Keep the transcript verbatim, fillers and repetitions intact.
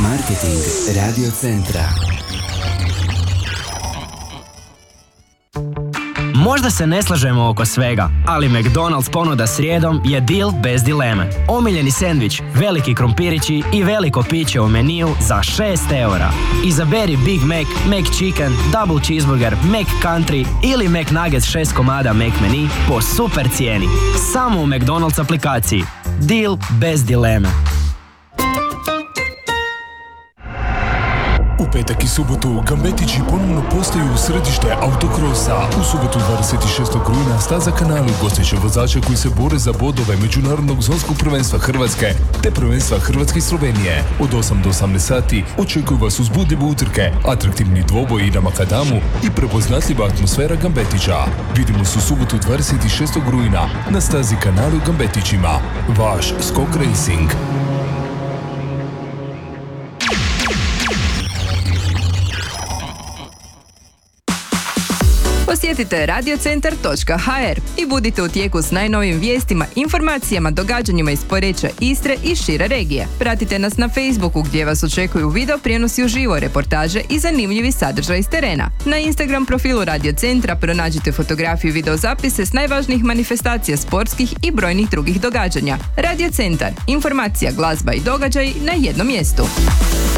Marketing Radio Centra. Možda se ne slažemo oko svega, ali McDonald's ponuda srijedom je deal bez dileme. Omiljeni sendvič, veliki krompirići i veliko piće u meniju za šest eura. Izaberi Big Mac, McChicken, Double Cheeseburger, McCountry ili McNuggets šest komada McMenu po super cijeni. Samo u McDonald's aplikaciji. Deal bez dileme. U petak i subotu Gambetići ponovno postaju središte autokrosa. U subotu dvadeset šestog rujna staza Kanalu gostiće vozače koji se bore za bodove Međunarodnog zonskog prvenstva Hrvatske te prvenstva Hrvatske i Slovenije. Od osam do osamnaest sati očekuju vas uzbudljive utrke, atraktivni dvoboji na makadamu i prepoznatljiva atmosfera Gambetića. Vidimo se u subotu dvadeset šestog rujna na stazi Kanalu Gambetićima. Vaš Skok Racing. Posjetite radiocentar točka ha er i budite u tijeku s najnovijim vijestima, informacijama, događanjima iz Poreča, Istre i šire regije. Pratite nas na Facebooku gdje vas očekuju video prijenosi uživo, reportaže i zanimljivi sadržaj iz terena. Na Instagram profilu Radiocentra pronađite fotografije i videozapise s najvažnijih manifestacija sportskih i brojnih drugih događanja. Radiocentar, informacija, glazba i događaj na jednom mjestu.